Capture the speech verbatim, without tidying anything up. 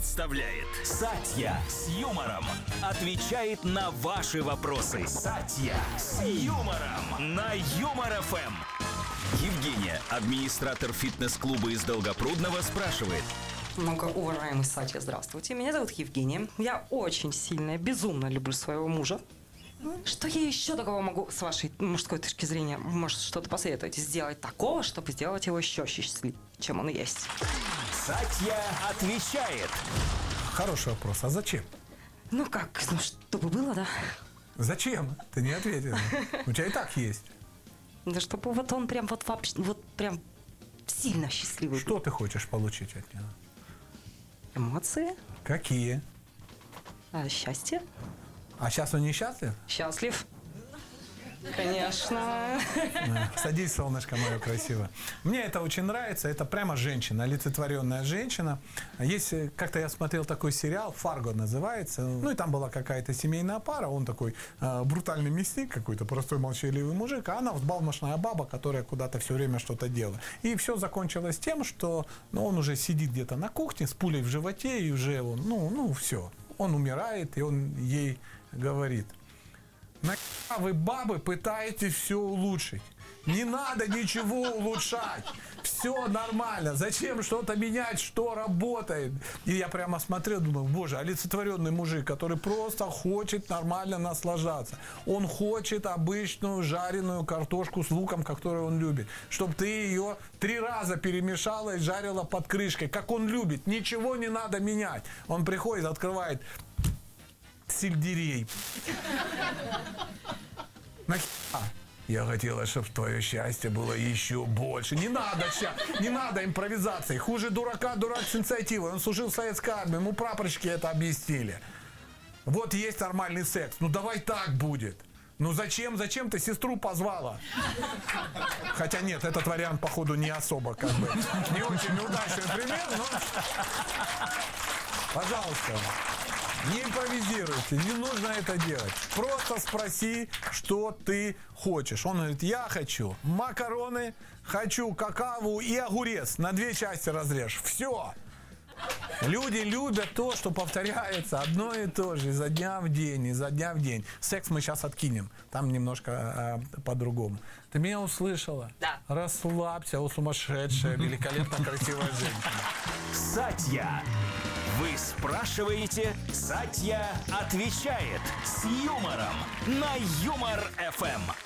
представляет Сатья с юмором. Отвечает на ваши вопросы. Сатья с юмором на Юмор эф эм. Евгения, администратор фитнес-клуба из Долгопрудного, спрашивает. Многоуважаемый Сатья, здравствуйте. Меня зовут Евгения. Я очень сильно, безумно люблю своего мужа. Что я еще такого могу, с вашей мужской точки зрения, может, что-то посоветовать, сделать такого, чтобы сделать его еще счастливее, чем он есть? Сатья отвечает. Хороший вопрос. А зачем? Ну как, ну чтобы было, да? Зачем? Ты не ответила. У тебя и так есть. Да чтобы вот он прям вот вообще, вот прям сильно счастливый. Что ты хочешь получить от него? Эмоции. Какие? А, счастье. А сейчас он несчастлив? Счастлив. Конечно. Садись, солнышко мое красивое. Мне это очень нравится. Это прямо женщина, олицетворенная женщина. Есть, как-то я смотрел такой сериал, «Фарго» называется. Ну, и там была какая-то семейная пара. Он такой э, брутальный мясник какой-то, простой молчаливый мужик. А она взбалмошная баба, которая куда-то все время что-то делала. И все закончилось тем, что ну, он уже сидит где-то на кухне с пулей в животе, и уже он, ну, ну, все. Он умирает, и он ей говорит: нахера вы, бабы, пытаетесь все улучшить? Не надо ничего улучшать. Все нормально. Зачем что-то менять, что работает? И я прямо смотрел, думаю, боже, олицетворенный мужик, который просто хочет нормально наслаждаться. Он хочет обычную жареную картошку с луком, которую он любит. Чтобы ты ее три раза перемешала и жарила под крышкой, как он любит. Ничего не надо менять. Он приходит, открывает сельдерей. Нахера? Я хотела, чтобы твое счастье было еще больше. Не надо, не надо импровизации. Хуже дурака, дурак с инициативой. Он служил в советской армии, ему прапорщики это объяснили. Вот есть нормальный секс. Ну давай так будет. Ну зачем, зачем ты сестру позвала? Хотя нет, этот вариант, походу, не особо, как бы, не очень удачный пример, но... Пожалуйста. Не импровизируйте, не нужно это делать. Просто спроси, что ты хочешь. Он говорит, я хочу макароны, хочу какаву и огурец. На две части разрежь. Все. Люди любят то, что повторяется одно и то же изо дня в день, изо дня в день. Секс мы сейчас откинем. Там немножко э, по-другому. Ты меня услышала? Да. Расслабься, о сумасшедшая, великолепно красивая женщина. Сатья. Вы спрашиваете, Сатья отвечает с юмором на Юмор эф эм.